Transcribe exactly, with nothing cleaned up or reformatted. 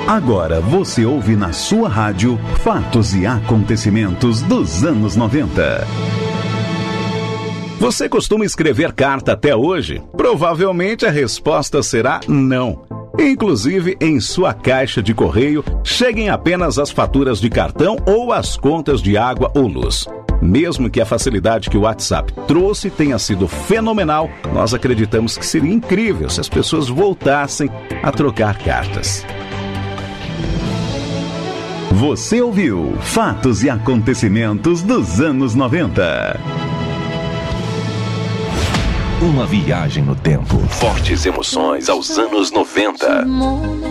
Agora você ouve na sua rádio fatos e acontecimentos dos anos noventa. Você costuma escrever carta até hoje? Provavelmente a resposta será não. Inclusive, em sua caixa de correio, cheguem apenas as faturas de cartão ou as contas de água ou luz. Mesmo que a facilidade que o WhatsApp trouxe tenha sido fenomenal, nós acreditamos que seria incrível se as pessoas voltassem a trocar cartas. Você ouviu Fatos e Acontecimentos dos anos noventa. Uma viagem no tempo. Fortes emoções aos anos noventa.